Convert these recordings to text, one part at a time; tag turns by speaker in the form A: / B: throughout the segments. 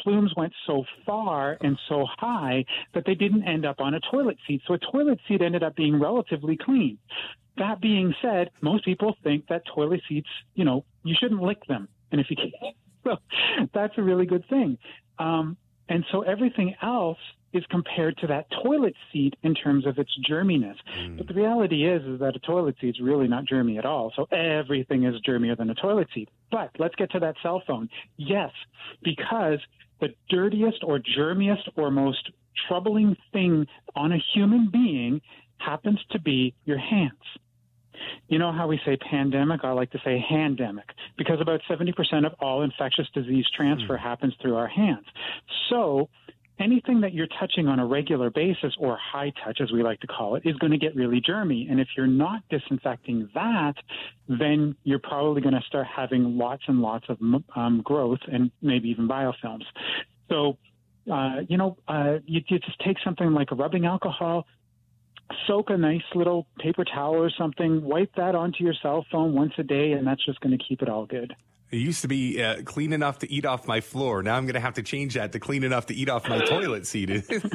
A: plumes went so far and so high that they didn't end up on a toilet seat. So a toilet seat ended up being relatively clean. That being said, most people think that toilet seats, you shouldn't lick them. And if you can, so that's a really good thing. And so everything else is compared to that toilet seat in terms of its germiness. But the reality is that a toilet seat is really not germy at all. So everything is germier than a toilet seat. But let's get to that cell phone. Yes, because the dirtiest or germiest or most troubling thing on a human being happens to be your hands. You know how we say pandemic? I like to say handemic, because about 70% of all infectious disease transfer happens through our hands. So anything that you're touching on a regular basis, or high touch, as we like to call it, is going to get really germy. And if you're not disinfecting that, then you're probably going to start having lots and lots of growth and maybe even biofilms. So, you just take something like a rubbing alcohol, soak a nice little paper towel or something, wipe that onto your cell phone once a day, and that's just going to keep it all good.
B: It used to be clean enough to eat off my floor. Now I'm going to have to change that to clean enough to eat off my toilet seat.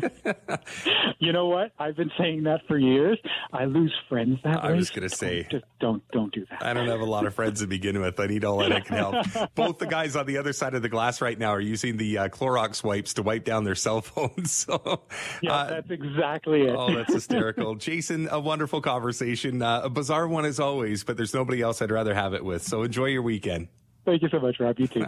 A: You know what? I've been saying that for years. I lose friends that way.
B: I was going to say.
A: Just don't do that.
B: I don't have a lot of friends to begin with. I need all that I can help. Both the guys on the other side of the glass right now are using the Clorox wipes to wipe down their cell phones. So,
A: yeah, that's exactly it.
B: Oh, that's hysterical. Jason, a wonderful conversation. A bizarre one as always, but there's nobody else I'd rather have it with. So enjoy your weekend.
A: Thank you so much, Rob. You too.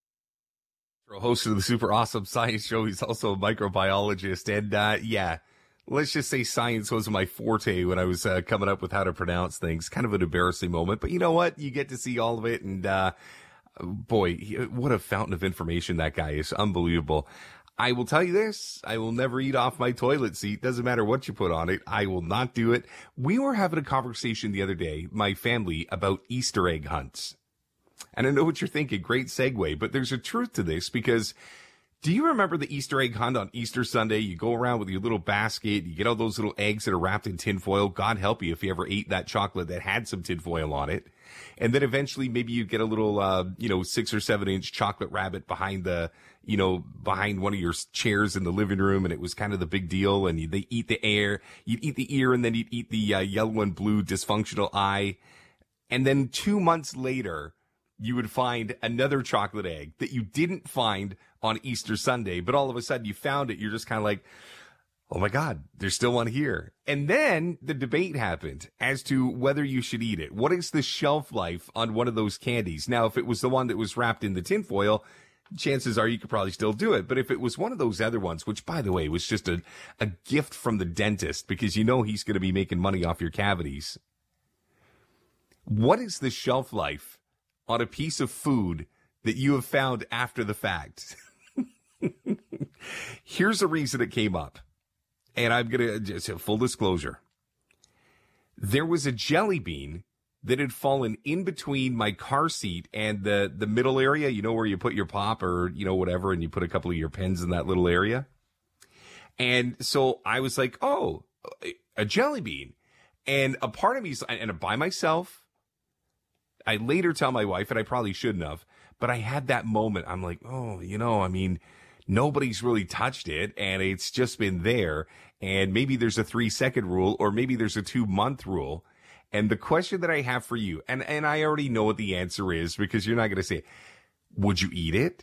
B: Host of the Super Awesome Science Show. He's also a microbiologist. And let's just say science was my forte when I was coming up with how to pronounce things. Kind of an embarrassing moment. But you know what? You get to see all of it. And boy, what a fountain of information that guy is. Unbelievable. I will tell you this. I will never eat off my toilet seat. Doesn't matter what you put on it. I will not do it. We were having a conversation the other day, my family, about Easter egg hunts. And I know what you're thinking, great segue, but there's a truth to this, because do you remember the Easter egg hunt on Easter Sunday? You go around with your little basket, you get all those little eggs that are wrapped in tinfoil. God help you if you ever ate that chocolate that had some tinfoil on it. And then eventually maybe you get a little, 6 or 7 inch chocolate rabbit behind behind one of your chairs in the living room. And it was kind of the big deal. And they eat the ear, you'd eat the ear, and then you'd eat the yellow and blue dysfunctional eye. And then 2 months later, you would find another chocolate egg that you didn't find on Easter Sunday, but all of a sudden you found it. You're just kind of like, oh my God, there's still one here. And then the debate happened as to whether you should eat it. What is the shelf life on one of those candies? Now, if it was the one that was wrapped in the tinfoil, chances are you could probably still do it. But if it was one of those other ones, which by the way was just a gift from the dentist, because you know he's going to be making money off your cavities. What is the shelf life on a piece of food that you have found after the fact? Here's the reason it came up. And I'm going to just full disclosure. There was a jelly bean that had fallen in between my car seat and the middle area, where you put your pop or, whatever, and you put a couple of your pens in that little area. And so I was like, oh, a jelly bean. And a part of me, and by myself, I later tell my wife, and I probably shouldn't have, but I had that moment. I'm like, oh, nobody's really touched it, and it's just been there. And maybe there's a 3-second rule, or maybe there's a 2-month rule. And the question that I have for you, and I already know what the answer is, because you're not going to say, would you eat it?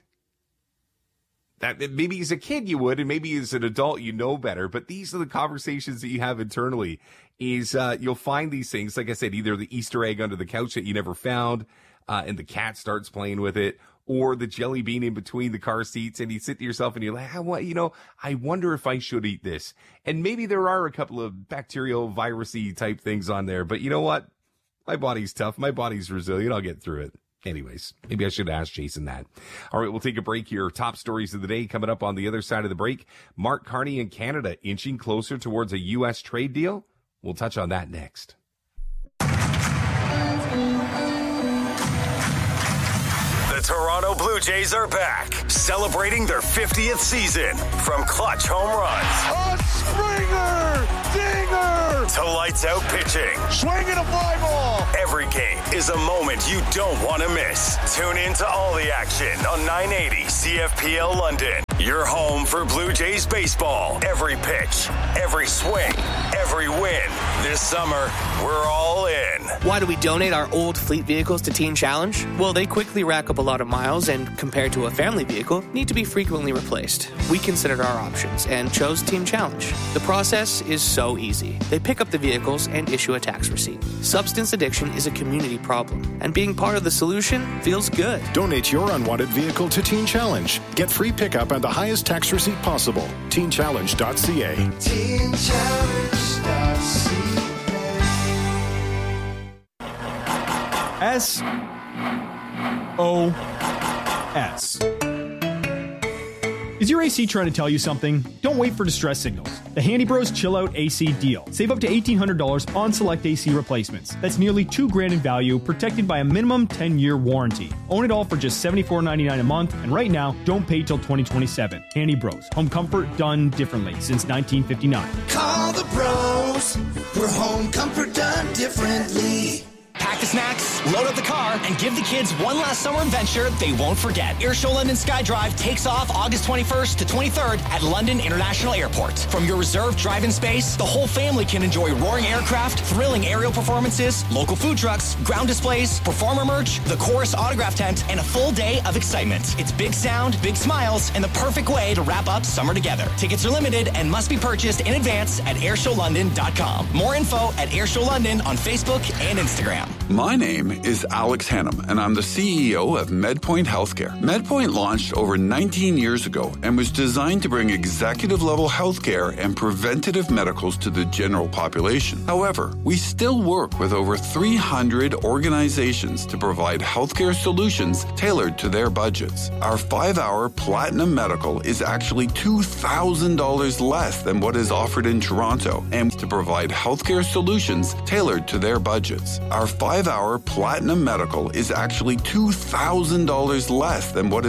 B: That maybe as a kid you would, and maybe as an adult you know better. But these are the conversations that you have internally. Is you'll find these things, like I said, either the Easter egg under the couch that you never found, and the cat starts playing with it, or the jelly bean in between the car seats, and you sit to yourself and you're like, I wonder if I should eat this. And maybe there are a couple of bacterial, virusy type things on there, but you know what? My body's tough. My body's resilient. I'll get through it. Anyways, maybe I should ask Jason that. All right, we'll take a break here. Top stories of the day coming up on the other side of the break. Mark Carney and Canada inching closer towards a U.S. trade deal. We'll touch on that next.
C: The Toronto Blue Jays are back, celebrating their 50th season. From clutch home runs,
D: a Springer, dinger,
C: to lights out pitching.
D: Swinging a fly ball.
C: Every game is a moment you don't want to miss. Tune in to all the action on 980 CFPL London. Your home for Blue Jays baseball. Every pitch, every swing, every win. This summer, we're all in.
E: Why do we donate our old fleet vehicles to Teen Challenge? Well, they quickly rack up a lot of miles and, compared to a family vehicle, need to be frequently replaced. We considered our options and chose Teen Challenge. The process is so easy. They pick up the vehicles and issue a tax receipt. Substance addiction is a community problem, and being part of the solution feels good.
F: Donate your unwanted vehicle to Teen Challenge. Get free pickup and the highest tax receipt possible. TeenChallenge.ca.
G: TeenChallenge.ca.
H: SOS. Is your AC trying to tell you something? Don't wait for distress signals. The Handy Bros Chill Out AC deal. Save up to $1,800 on select AC replacements. That's nearly $2,000 in value, protected by a minimum 10-year warranty. Own it all for just $74.99 a month, and right now, don't pay till 2027. Handy Bros. Home comfort done differently since 1959.
G: Call the bros for home comfort done differently.
I: Pack the snacks, load up the car, and give the kids one last summer adventure they won't forget. Airshow London Skydrive takes off August 21st to 23rd at London International Airport. From your reserved drive-in space, the whole family can enjoy roaring aircraft, thrilling aerial performances, local food trucks, ground displays, performer merch, the Chorus autograph tent, and a full day of excitement. It's big sound, big smiles, and the perfect way to wrap up summer together. Tickets are limited and must be purchased in advance at airshowlondon.com. More info at Airshow London on Facebook and Instagram.
J: My name is Alex Hannum, and I'm the CEO of MedPoint Healthcare. MedPoint launched over 19 years ago and was designed to bring executive-level healthcare and preventative medicals to the general population. However, we still work with over 300 organizations to provide healthcare solutions tailored to their budgets. Our 5-hour Platinum Medical is actually $2,000 less than what is offered in Toronto, and to provide healthcare solutions tailored to their budgets. Our 5-hour Platinum Medical is actually $2,000 less than what is